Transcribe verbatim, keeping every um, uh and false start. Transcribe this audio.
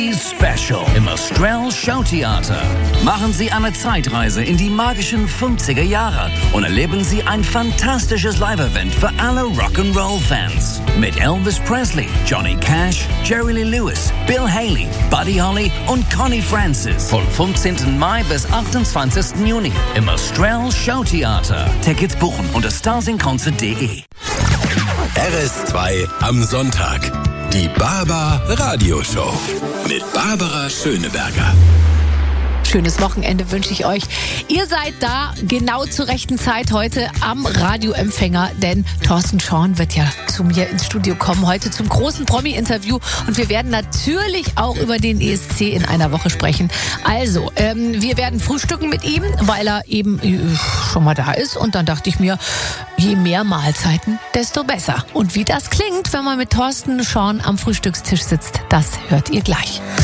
Special im Australian Showtheater. Machen Sie eine Zeitreise in die magischen fünfziger Jahre und erleben Sie ein fantastisches Live-Event für alle Rock'n'Roll-Fans. Mit Elvis Presley, Johnny Cash, Jerry Lee Lewis, Bill Haley, Buddy Holly und Connie Francis. Vom fünfzehnten Mai bis achtundzwanzigsten Juni im Australian Showtheater. Tickets buchen unter starsinconcert punkt de. R S zwei am Sonntag. Die Barbar Radioshow mit Barbara Schöneberger. Schönes Wochenende wünsche ich euch. Ihr seid da genau zur rechten Zeit heute am Radioempfänger, denn Thorsten Schorn wird ja zu mir ins Studio kommen, heute zum großen Promi-Interview und wir werden natürlich auch über den E S C in einer Woche sprechen. Also, ähm, wir werden frühstücken mit ihm, weil er eben äh, schon mal da ist und dann dachte ich mir, je mehr Mahlzeiten, desto besser. Und wie das klingt, wenn man mit Thorsten Schorn am Frühstückstisch sitzt, das hört ihr gleich.